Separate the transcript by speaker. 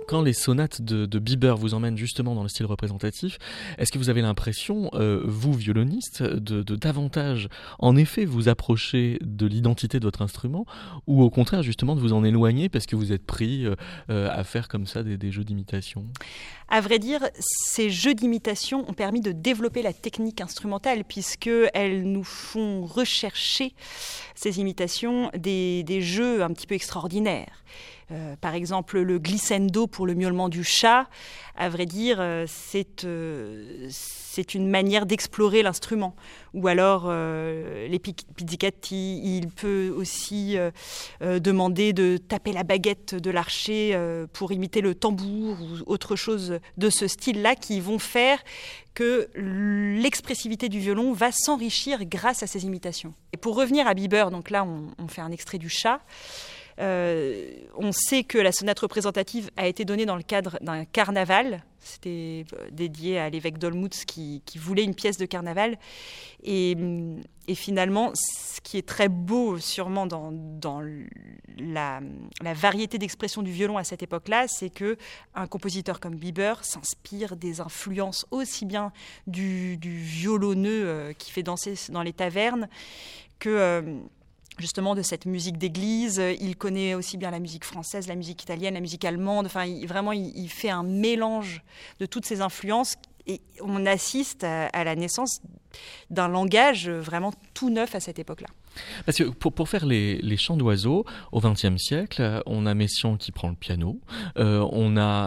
Speaker 1: Quand les sonates de Bieber vous emmènent justement dans le style représentatif, est-ce que vous avez l'impression, vous violoniste, de davantage en effet vous approcher de l'identité de votre instrument, ou au contraire justement de vous en éloigner parce que vous êtes pris à faire comme ça des jeux d'imitation?
Speaker 2: À vrai dire, ces jeux d'imitation ont permis de développer la technique instrumentale puisqu'elles nous font rechercher, ces imitations, des jeux un petit peu extraordinaires. Par exemple, le glissando pour le miaulement du chat, à vrai dire, c'est une manière d'explorer l'instrument. Ou alors, les pizzicati, il peut aussi demander de taper la baguette de l'archer pour imiter le tambour ou autre chose de ce style-là qui vont faire que l'expressivité du violon va s'enrichir grâce à ces imitations. Et pour revenir à Bieber, donc là, on fait un extrait du chat. On sait que la sonate représentative a été donnée dans le cadre d'un carnaval. C'était dédié à l'évêque d'Olmütz qui voulait une pièce de carnaval. Et finalement, ce qui est très beau sûrement dans la variété d'expression du violon à cette époque-là, c'est qu'un compositeur comme Bieber s'inspire des influences aussi bien du violonneux qui fait danser dans les tavernes que... justement de cette musique d'église. Il connaît aussi bien la musique française, la musique italienne, la musique allemande. Enfin, il fait un mélange de toutes ces influences et on assiste à la naissance d'un langage vraiment tout neuf à cette époque-là.
Speaker 1: Parce que pour faire les chants d'oiseaux, au XXe siècle, on a Messiaen qui prend le piano, on a